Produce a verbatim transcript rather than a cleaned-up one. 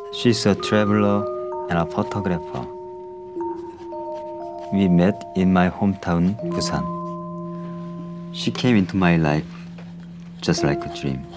She's a traveler and a photographer. We met in my hometown, Busan. She came into my life just like a dream.